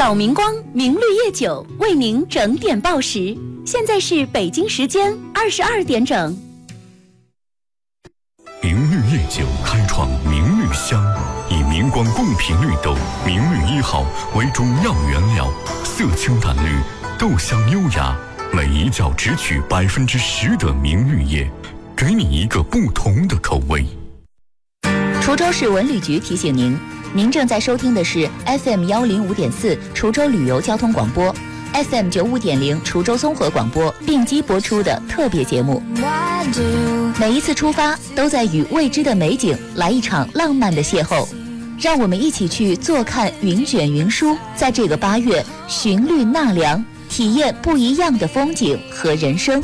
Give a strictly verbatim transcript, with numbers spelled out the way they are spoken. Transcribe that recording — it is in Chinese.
找明光明绿叶酒为您整点报时，现在是北京时间二十二点整。 明绿叶酒开创明绿香，以明光贡品绿豆明绿一号为主要原料，色清淡绿，豆香优雅，每一角只取百分之十的明绿叶，给你一个不同的口味。 滁州市文旅局提醒您，您正在收听的是 F M 幺零五点四滁州旅游交通广播。F M 九五点零滁州综合广播并机播出的特别节目，每一次出发都在与未知的美景来一场浪漫的邂逅，让我们一起去坐看云卷云舒，在这个八月寻绿纳凉，体验不一样的风景和人生。